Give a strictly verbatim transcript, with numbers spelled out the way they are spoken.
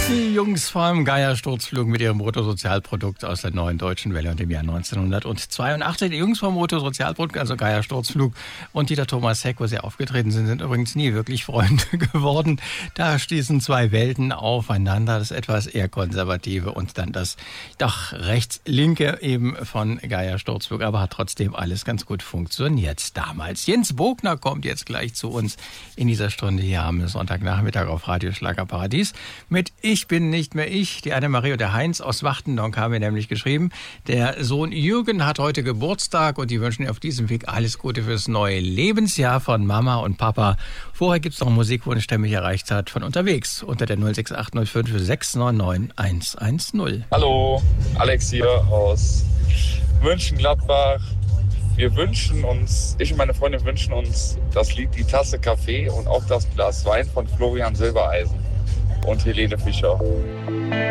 Die Jungs vom Geier-Sturzflug mit ihrem Bruttosozialprodukt aus der Neuen Deutschen Welle und dem Jahr neunzehnhundertzweiundachtzig. Die Jungs vom Bruttosozialprodukt, also Geier-Sturzflug und Dieter Thomas Heck, wo sie aufgetreten sind, sind übrigens nie wirklich Freunde geworden. Da stießen zwei Welten aufeinander, das etwas eher konservative und dann das doch rechts-linke eben von Geier-Sturzflug. Aber hat trotzdem alles ganz gut funktioniert damals. Jens Bogner kommt jetzt gleich zu uns in dieser Stunde hier am Sonntagnachmittag auf Radio Schlagerparadies mit Ich bin nicht mehr ich. Die Annemarie und der Heinz aus Wachtendorf haben mir nämlich geschrieben, der Sohn Jürgen hat heute Geburtstag und die wünschen ihr auf diesem Weg alles Gute fürs neue Lebensjahr von Mama und Papa. Vorher gibt es noch einen Musikwunsch, der mich erreicht hat von unterwegs unter der null sechs acht null fünf sechs neun neun eins eins null. Hallo, Alex hier aus Mönchengladbach. Wir wünschen uns, ich und meine Freundin wünschen uns das Lied Die Tasse Kaffee und auch das Glas Wein von Florian Silbereisen und Helene Fischer.